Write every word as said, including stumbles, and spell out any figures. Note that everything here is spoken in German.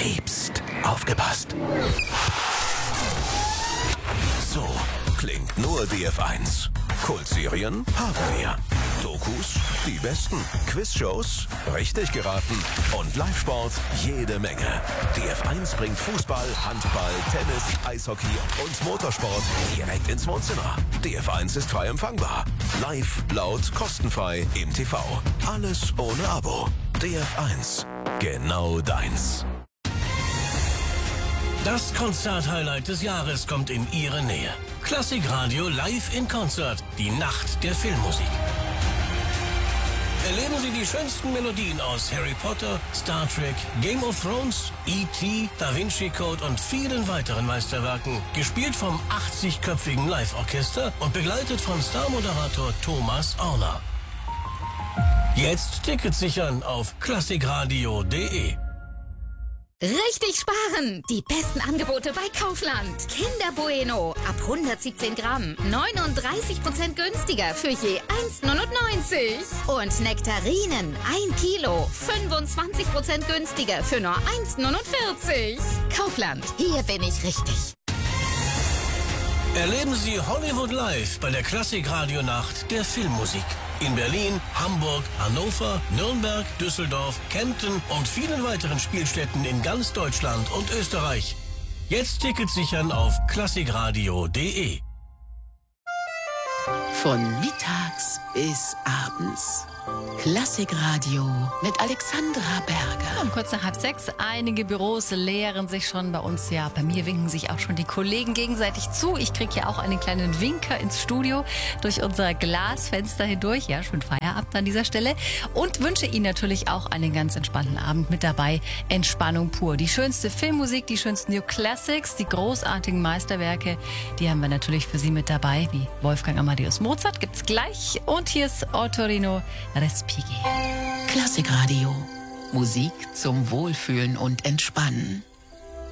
Piepst. Aufgepasst. So klingt nur D F eins. Kultserien haben wir. Dokus, die besten. Quizshows, richtig geraten. Und Live-Sport, jede Menge. D F eins bringt Fußball, Handball, Tennis, Eishockey und Motorsport direkt ins Wohnzimmer. D F eins ist frei empfangbar. Live, laut, kostenfrei im T V. Alles ohne Abo. D F eins. Genau deins. Das Konzert-Highlight des Jahres kommt in Ihre Nähe. Klassikradio live in Konzert. Die Nacht der Filmmusik. Erleben Sie die schönsten Melodien aus Harry Potter, Star Trek, Game of Thrones, E T, Da Vinci Code und vielen weiteren Meisterwerken. Gespielt vom achtzigköpfigen Live-Orchester und begleitet von Star-Moderator Thomas Orner. Jetzt Tickets sichern auf klassikradio punkt de. Richtig sparen! Die besten Angebote bei Kaufland. Kinder Bueno ab hundertsiebzehn Gramm. neununddreißig Prozent günstiger für je eins neunundneunzig. Und Nektarinen ein Kilo. fünfundzwanzig Prozent günstiger für nur eins neunundvierzig. Kaufland, hier bin ich richtig. Erleben Sie Hollywood live bei der Klassik-Radio-Nacht der Filmmusik. In Berlin, Hamburg, Hannover, Nürnberg, Düsseldorf, Kempten und vielen weiteren Spielstätten in ganz Deutschland und Österreich. Jetzt Tickets sichern auf klassikradio punkt de. Von mittags bis abends. Klassikradio mit Alexandra Berger. Um kurz nach halb sechs. Einige Büros leeren sich schon bei uns. Ja, bei mir winken sich auch schon die Kollegen gegenseitig zu. Ich kriege ja auch einen kleinen Winker ins Studio durch unser Glasfenster hindurch. Ja, schön Feierabend an dieser Stelle. Und wünsche Ihnen natürlich auch einen ganz entspannten Abend mit dabei. Entspannung pur. Die schönste Filmmusik, die schönsten New Classics, die großartigen Meisterwerke, die haben wir natürlich für Sie mit dabei. Wie Wolfgang Amadeus Mozart gibt's gleich. Und hier ist Ottorino Respighi. Klassikradio. Musik zum Wohlfühlen und Entspannen.